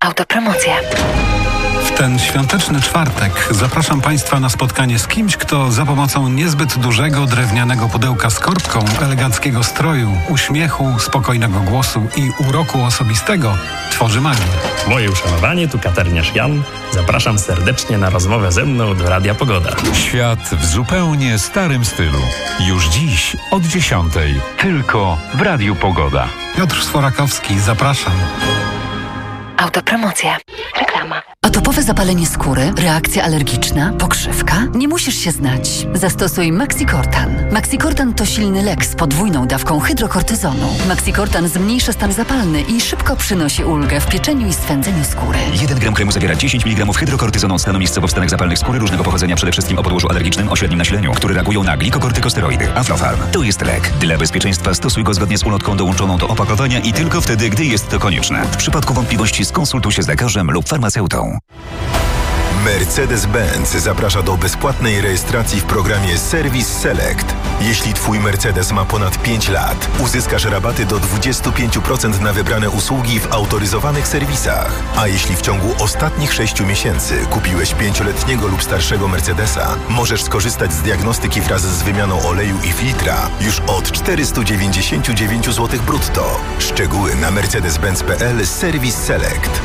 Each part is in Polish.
Autopromocja. W ten świąteczny czwartek zapraszam Państwa na spotkanie z kimś, kto za pomocą niezbyt dużego drewnianego pudełka z korbką, eleganckiego stroju, uśmiechu, spokojnego głosu i uroku osobistego tworzy magię. Moje uszanowanie, tu katerniarz Jan. Zapraszam serdecznie na rozmowę ze mną do Radia Pogoda. Świat w zupełnie starym stylu. Już dziś od 10:00. Tylko w Radiu Pogoda. Piotr Sforakowski, zapraszam. Autopromocja. Reklama. Atopowe zapalenie skóry, reakcja alergiczna, pokrzywka? Nie musisz się znać. Zastosuj Maxicortan. Maxicortan to silny lek z podwójną dawką hydrokortyzonu. Maxicortan zmniejsza stan zapalny i szybko przynosi ulgę w pieczeniu i swędzeniu skóry. 1 gram kremu zawiera 10 mg hydrokortyzonu stanu miejscowo w stanach zapalnych skóry różnego pochodzenia, przede wszystkim o podłożu alergicznym o średnim nasileniu, które reagują na glikokortykosteroidy. Aflofarm to jest lek. Dla bezpieczeństwa stosuj go zgodnie z ulotką dołączoną do opakowania i tylko wtedy, gdy jest to konieczne. W przypadku wątpliwości skonsultuj się z lekarzem lub farmaceutą. Mercedes-Benz zaprasza do bezpłatnej rejestracji w programie Service Select. Jeśli Twój Mercedes ma ponad 5 lat, uzyskasz rabaty do 25% na wybrane usługi w autoryzowanych serwisach. A jeśli w ciągu ostatnich 6 miesięcy kupiłeś 5-letniego lub starszego Mercedesa, możesz skorzystać z diagnostyki wraz z wymianą oleju i filtra już od 499 zł brutto. Szczegóły na mercedes-benz.pl Service Select.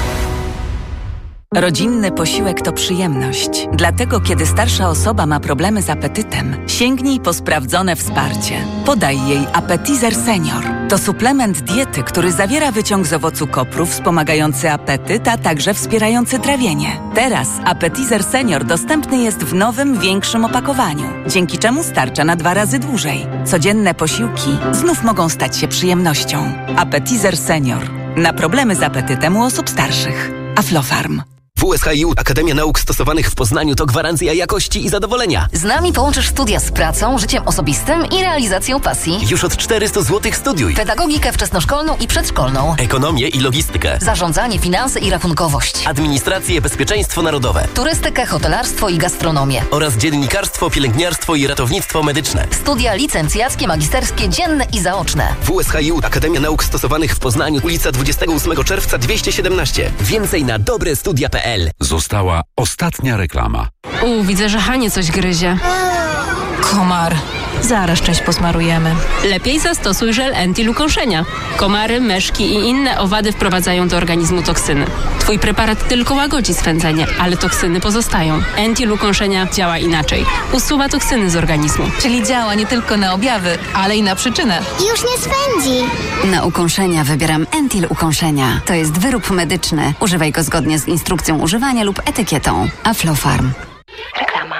Rodzinny posiłek to przyjemność. Dlatego, kiedy starsza osoba ma problemy z apetytem, sięgnij po sprawdzone wsparcie. Podaj jej Appetizer Senior. To suplement diety, który zawiera wyciąg z owocu kopru wspomagający apetyt, a także wspierający trawienie. Teraz Appetizer Senior dostępny jest w nowym, większym opakowaniu, dzięki czemu starcza na 2 razy dłużej. Codzienne posiłki znów mogą stać się przyjemnością. Appetizer Senior. Na problemy z apetytem u osób starszych. Aflofarm. WSHiU Akademia Nauk Stosowanych w Poznaniu to gwarancja jakości i zadowolenia. Z nami połączysz studia z pracą, życiem osobistym i realizacją pasji. Już od 400 zł studiuj. Pedagogikę wczesnoszkolną i przedszkolną. Ekonomię i logistykę. Zarządzanie, finanse i rachunkowość. Administrację, bezpieczeństwo narodowe. Turystykę, hotelarstwo i gastronomię. Oraz dziennikarstwo, pielęgniarstwo i ratownictwo medyczne. Studia licencjackie, magisterskie, dzienne i zaoczne. WSHiU Akademia Nauk Stosowanych w Poznaniu, ulica 28 czerwca 217. Więcej na dobrestudia.pl. Została ostatnia reklama. Widzę, że Hanie coś gryzie. Komar. Zaraz część posmarujemy. Lepiej zastosuj żel anti-ukąszenia. Komary, myszki i inne owady wprowadzają do organizmu toksyny. Twój preparat tylko łagodzi swędzenie, ale toksyny pozostają. Anti-ukąszenia działa inaczej. Usuwa toksyny z organizmu. Czyli działa nie tylko na objawy, ale i na przyczynę. Już nie swędzi. Na ukąszenia wybieram Entil Ukąszenia. To jest wyrób medyczny. Używaj go zgodnie z instrukcją używania lub etykietą. Aflofarm. Reklama.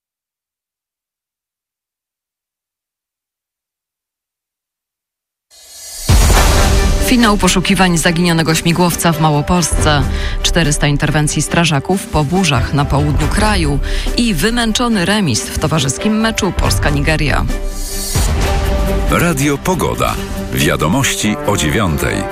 Finał poszukiwań zaginionego śmigłowca w Małopolsce, 400 interwencji strażaków po burzach na południu kraju i wymęczony remis w towarzyskim meczu Polska-Nigeria. Radio Pogoda. Wiadomości o 9:00.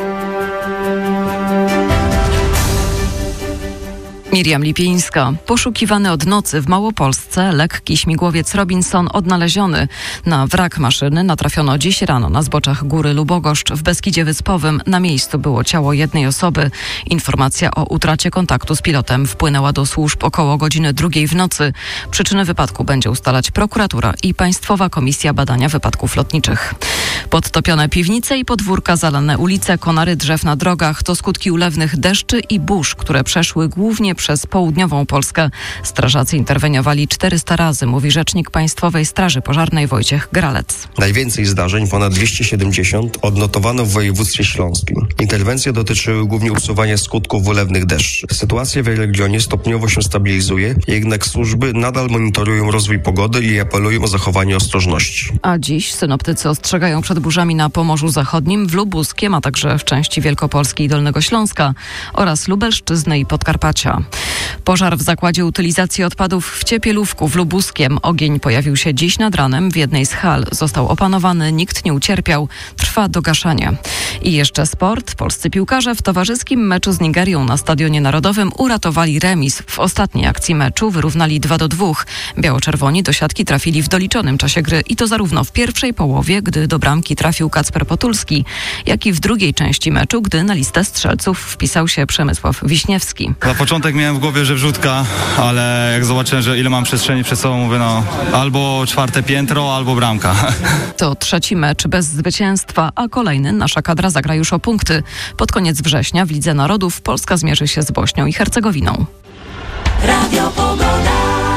Miriam Lipińska. Poszukiwany od nocy w Małopolsce lekki śmigłowiec Robinson odnaleziony. Na wrak maszyny natrafiono dziś rano na zboczach Góry Lubogoszcz w Beskidzie Wyspowym. Na miejscu było ciało jednej osoby. Informacja o utracie kontaktu z pilotem wpłynęła do służb około godziny 2:00 w nocy. Przyczyny wypadku będzie ustalać prokuratura i Państwowa Komisja Badania Wypadków Lotniczych. Podtopione piwnice i podwórka, zalane ulice, konary drzew na drogach to skutki ulewnych deszczy i burz, które przeszły głównie przez południową Polskę. Strażacy interweniowali 400 razy, mówi rzecznik Państwowej Straży Pożarnej Wojciech Gralec. Najwięcej zdarzeń, ponad 270, odnotowano w województwie śląskim. Interwencje dotyczyły głównie usuwania skutków ulewnych deszczy. Sytuacja w regionie stopniowo się stabilizuje, jednak służby nadal monitorują rozwój pogody i apelują o zachowanie ostrożności. A dziś synoptycy ostrzegają przed burzami na Pomorzu Zachodnim, w Lubuskiem, a także w części Wielkopolski i Dolnego Śląska oraz Lubelszczyzny i Podkarpacia. Pożar w zakładzie utylizacji odpadów w Ciepielówku w Lubuskiem. Ogień pojawił się dziś nad ranem w jednej z hal. Został opanowany, nikt nie ucierpiał. Trwa dogaszanie. I jeszcze sport. Polscy piłkarze w towarzyskim meczu z Nigerią na Stadionie Narodowym uratowali remis. W ostatniej akcji meczu wyrównali 2-2. Biało-czerwoni do siatki trafili w doliczonym czasie gry i to zarówno w pierwszej połowie, gdy do bramki trafił Kacper Potulski, jak i w drugiej części meczu, gdy na listę strzelców wpisał się Przemysław Wiśniewski. Na początek miałem w głowie, że wrzutka, ale jak zobaczyłem, że ile mam przestrzeni przed sobą, mówię albo 4. piętro, albo bramka. To trzeci mecz bez zwycięstwa, a kolejny nasza kadra zagra już o punkty. Pod koniec września w Lidze Narodów Polska zmierzy się z Bośnią i Hercegowiną. Radio Pogoda.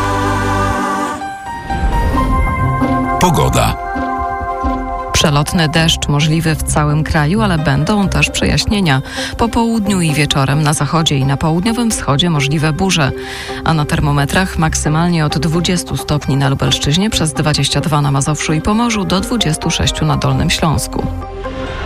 Pogoda. Przelotny deszcz możliwy w całym kraju, ale będą też przejaśnienia. Po południu i wieczorem na zachodzie i na południowym wschodzie możliwe burze. A na termometrach maksymalnie od 20 stopni na Lubelszczyźnie, przez 22 na Mazowszu i Pomorzu do 26 na Dolnym Śląsku.